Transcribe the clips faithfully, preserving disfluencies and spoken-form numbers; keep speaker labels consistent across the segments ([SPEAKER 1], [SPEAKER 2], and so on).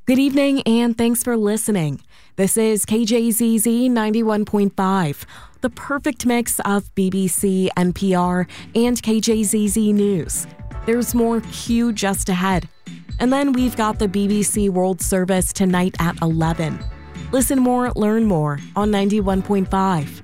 [SPEAKER 1] Good evening and thanks for listening. This is K J Z Z ninety-one point five, the perfect mix of B B C, N P R, and K J Z Z News. There's more Q just ahead. And then we've got the B B C World Service tonight at eleven. Listen more, learn more on ninety-one point five.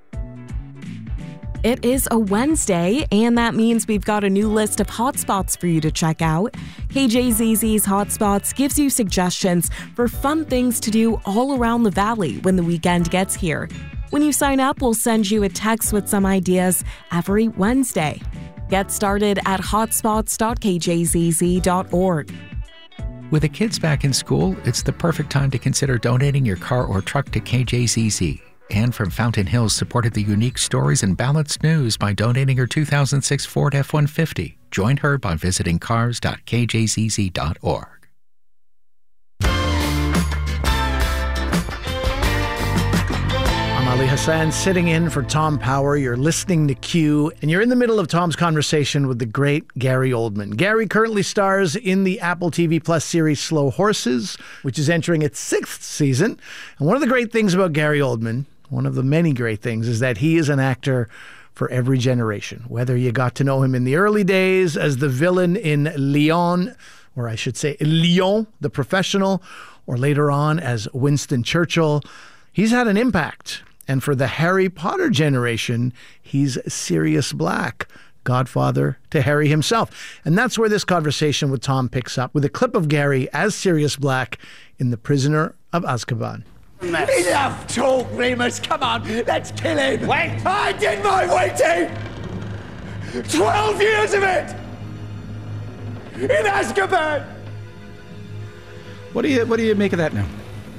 [SPEAKER 1] It is a Wednesday, and that means we've got a new list of hotspots for you to check out. K J Z Z's Hotspots gives you suggestions for fun things to do all around the valley when the weekend gets here. When you sign up, we'll send you a text with some ideas every Wednesday. Get started at hotspots dot k j z z dot org.
[SPEAKER 2] With the kids back in school, it's the perfect time to consider donating your car or truck to K J Z Z. Anne from Fountain Hills supported the unique stories and balanced news by donating her two thousand six Ford F one fifty. Join her by visiting cars dot k j z z dot org.
[SPEAKER 3] I'm Ali Hassan, sitting in for Tom Power. You're listening to Q, and you're in the middle of Tom's conversation with the great Gary Oldman. Gary currently stars in the Apple T V Plus series Slow Horses, which is entering its sixth season. And one of the great things about Gary Oldman, one of the many great things, is that he is an actor for every generation. Whether you got to know him in the early days as the villain in Leon, or I should say Lyon, the Professional, or later on as Winston Churchill, he's had an impact. And for the Harry Potter generation, he's Sirius Black, godfather to Harry himself. And that's where this conversation with Tom picks up, with a clip of Gary as Sirius Black in The Prisoner of Azkaban.
[SPEAKER 4] Enough talk, Remus. Come on, let's kill him. Wait. I did my waiting. Twelve years of it in Azkaban.
[SPEAKER 5] What do you What do you make of that now?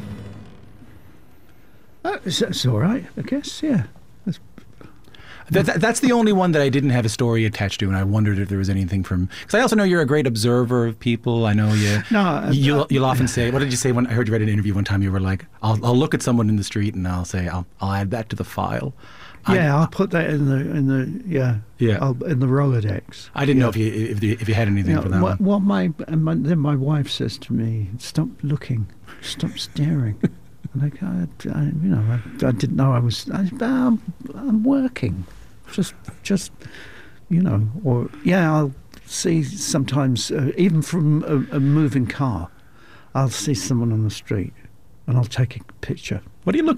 [SPEAKER 6] Uh, it's, it's all right, I guess. Yeah. That's,
[SPEAKER 5] that, that, that's the only one that I didn't have a story attached to, and I wondered if there was anything from. Because I also know you're a great observer of people. I know you.
[SPEAKER 6] No, uh,
[SPEAKER 5] you'll you'll often say. What did you say when I heard you read an interview one time? You were like, "I'll I'll look at someone in the street and I'll say I'll I'll add that to the file."
[SPEAKER 6] Yeah,
[SPEAKER 5] I,
[SPEAKER 6] I'll put that in the in the yeah
[SPEAKER 5] yeah
[SPEAKER 6] I'll, in the Rolodex.
[SPEAKER 5] I didn't
[SPEAKER 6] yeah.
[SPEAKER 5] know if you if you, if you had anything
[SPEAKER 6] you know,
[SPEAKER 5] for that
[SPEAKER 6] what,
[SPEAKER 5] one.
[SPEAKER 6] What my, my then my wife says to me, "Stop looking, stop staring." Like I, I, you know, I, I didn't know I was. I, I'm, I'm working, just, just, you know, or yeah. I'll see sometimes, uh, even from a, a moving car, I'll see someone on the street, and I'll take a picture.
[SPEAKER 5] What do you look